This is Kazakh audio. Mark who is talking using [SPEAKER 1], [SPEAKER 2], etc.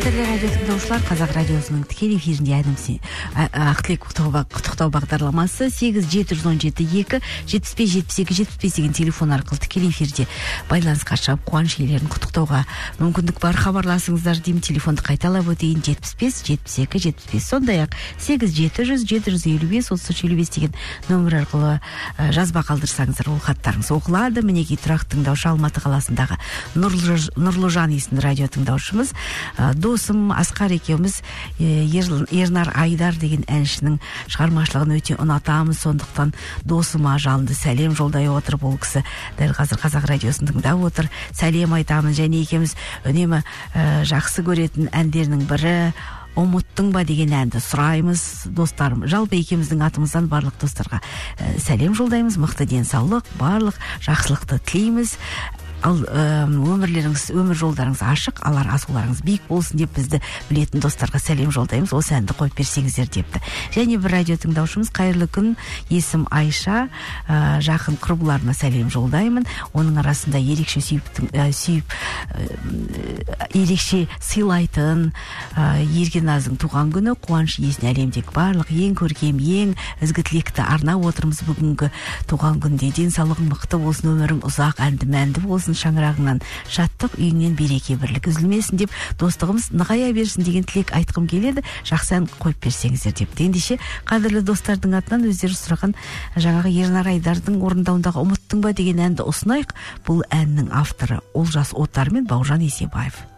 [SPEAKER 1] Қадірлі радио тыңдаушылар, Қазақ радиосының тікелей эфирінде Ақтілек құттықтау бағдарламасы 8-717-2-75-72-75 деген телефон арқылы тікелей эфирде байланысқа шығып, қуаныш иелерін құттықтауға мүмкіндік бар. Хабарласыңыздар деймін, телефонды қайталап өтейін: 75-72-75. Сондай-ақ 8-700-755-33-55 деген нөмір арқылы жазба қалдырсаңыздар, ол хаттарыңыз оқылады. Мінекей тұрақты тыңдаушы Алматы қаласындағы Нұрлыжан есімді радио тыңдаушымыз, досым Асқар екеуміз Ернар Айдар деген әншінің шығармашылығын өте ұнатамыз. Сондықтан досыма жалынды сәлем жолдай отырып, ол кісі дәл қазір Қазақ радиосын тыңдап отыр. Сәлем айтамыз. Және екеуміз үнемі жақсы көретін әндерінің бірі «Ұмыттың ба» деген әнді сұраймыз. Достарым, жалпы екеуміздің атымыздан барлық достарға сәлем жолдаймыз. Мықты денсаулық, барлық жақсылықты тілейміз. Ал өмір жолдарыңыз ашық, алар асуларыңыз биік болсын деп бізді білетін достарға сәлем жолдаймыз. Осы әнді қойып берсеңіздер депті. Және бір радио тыңдаушымыз: қайырлы күн, есім Айша, жақын құрбыларыма сәлем жолдаймын. Оның арасында ерекше ерекше сыйлайтын Ергеназың туған күні, қуаныш иесіне әлемдегі барлық ең көркем, ең ізгі тілекті арнап отырмыз бүгінгі туған күнде. Денсаулығың мықты болсын, өмірің ұзақ, әнді мәнді болсын, шаңырағыңнан шаттық, үйіңнен береке, бірлік үзілмесін деп, достығымыз нығая берсін деген тілек айтқым келеді. Жақсы ән қойып берсеңіздер деп. Ендеше қадірлі достардың атынан өздері сұраған жаңағы Ернар Айдардың орындауындағы «Ұмыттың ба» деген әнді ұсынайық. Бұл әннің авторы Олжас Отар мен Бауыржан Есебаев.